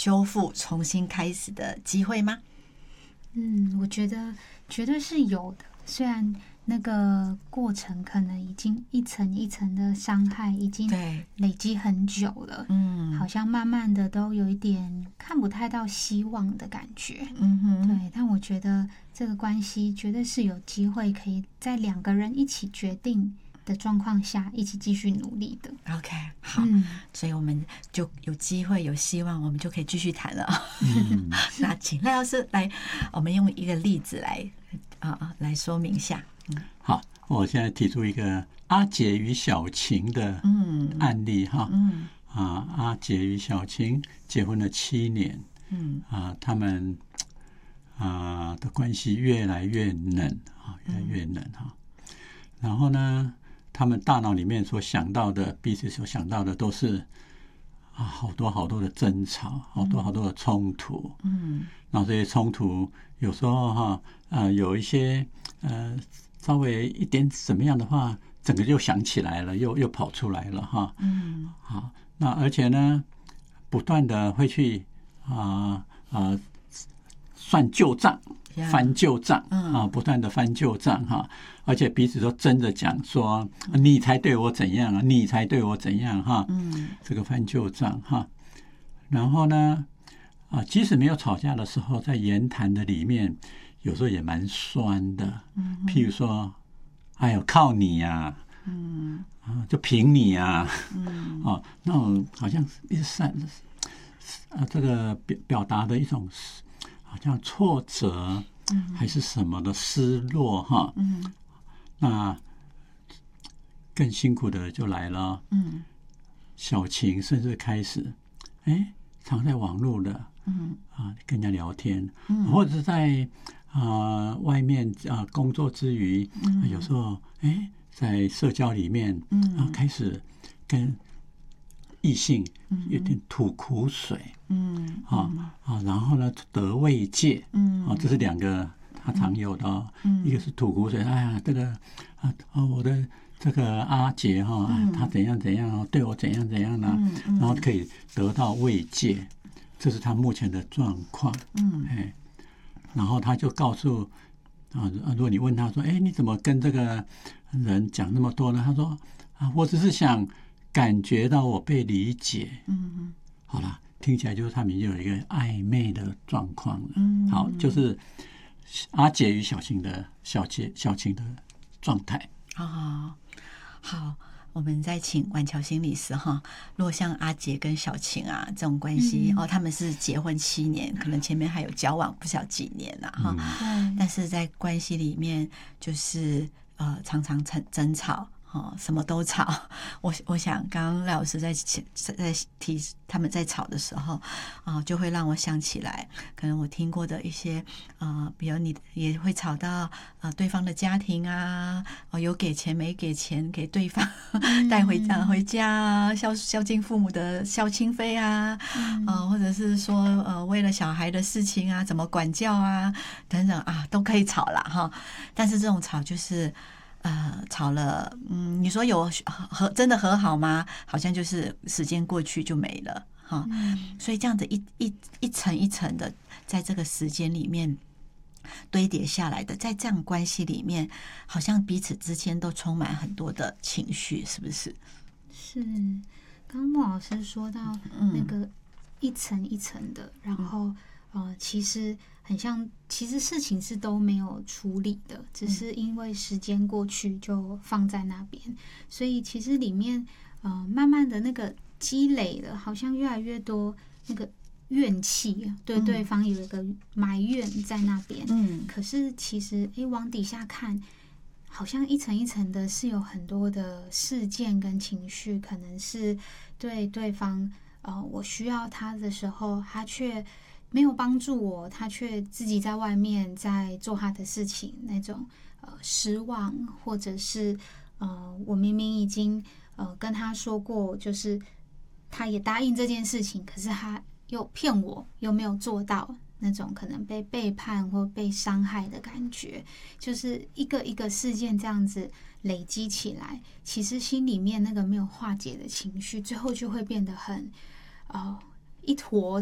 修复、重新开始的机会吗？ 我觉得绝对是有的，虽然那个过程可能已经一层一层的伤害已经累积很久了，好像慢慢的都有一点看不太到希望的感觉，对，但我觉得这个关系绝对是有机会可以在2个人一起决定的状况下一起继续努力的。 OK， 好，所以我们就有机会有希望，我们就可以继续谈了。那请赖老师来，我们用一个例子来说明一下。 好，我现在提出一个阿姐与小晴的案例哈。阿姐与小晴结婚了7年，他们的关系越来越冷越来越冷哈。然后呢，他们大脑里面所想到的，彼此所想到的都是好多好多的争吵，好多好多的冲突。然后这些冲突有时候有一些稍微一点怎么样的话，整个就想起来了，又跑出来了哈。好，那而且呢，不断的会去算旧账，翻旧账不断的翻旧账哈，而且彼此都争着讲说你才对我怎样你才对我怎样哈。这个翻旧账哈。然后呢即使没有吵架的时候，在言谈的里面有时候也蛮酸的，譬如说哎呦靠你呀就凭你呀那种好像这个表达的一种好像挫折还是什么的失落哈。那更辛苦的就来了，小晴甚至开始常在网络的跟人家聊天，或者是在外面工作之余，有时候在社交里面开始跟异性有点吐苦水，然后呢得慰藉，这是2个他常有的，一个是吐苦水，哎呀这个我的这个阿杰他怎样怎样对我怎样怎样呢，然后可以得到慰藉，这是他目前的状况。然后他就告诉如果你问他说你怎么跟这个人讲那么多呢，他说我只是想感觉到我被理解。好了，听起来就是他们有一个暧昧的状况了。好，就是阿姐与小晴的状态。 好，我们再请婉乔心理师哈。如果像阿杰跟小晴这种关系他们是结婚7年，可能前面还有交往不晓几年哈。但是在关系里面就是常常争吵。什么都吵。我想刚刚赖老师在提他们在吵的时候就会让我想起来，可能我听过的一些比如你也会吵到对方的家庭有给钱没给钱给对方带回家孝敬父母的孝亲费或者是说为了小孩的事情怎么管教等等都可以吵啦哈。但是这种吵就是吵了你说有真的和好吗？好像就是时间过去就没了哈。所以这样子一层一层的在这个时间里面堆叠下来的，在这样关系里面好像彼此之间都充满很多的情绪，是不是？ 是，刚刚莫老师说到那个一层一层的，然后其实很像，其实事情是都没有处理的，只是因为时间过去就放在那边，所以其实里面慢慢的那个积累了，好像越来越多那个怨气，对对方有一个埋怨在那边。可是其实往底下看，好像一层一层的是有很多的事件跟情绪，可能是对对方我需要他的时候，他却没有帮助我，他却自己在外面在做他的事情，那种失望，或者是我明明已经跟他说过，就是他也答应这件事情，可是他又骗我，又没有做到，那种可能被背叛或被伤害的感觉，就是一个一个事件这样子累积起来，其实心里面那个没有化解的情绪，最后就会变得很一坨